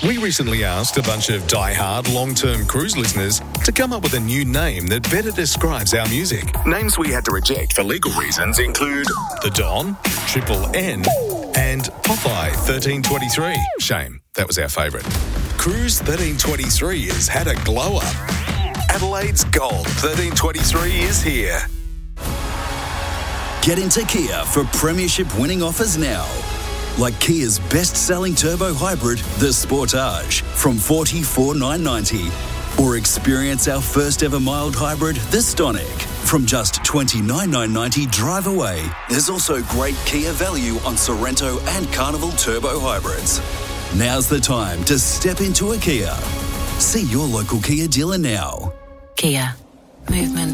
We recently asked a bunch of die-hard long-term cruise listeners to come up with a new name that better describes our music. Names we had to reject for legal reasons include The Don, Triple N, and Popeye 1323. Shame, that was our favourite. Cruise 1323 has had a glow-up. Adelaide's Gold 1323 is here. Get into Kia for premiership winning offers now. Like Kia's best-selling turbo hybrid, the Sportage, from $44,990. Or experience our first-ever mild hybrid, the Stonic, from just $29,990 drive away. There's also great Kia value on Sorrento and Carnival turbo hybrids. Now's the time to step into a Kia. See your local Kia dealer now. Kia. Movement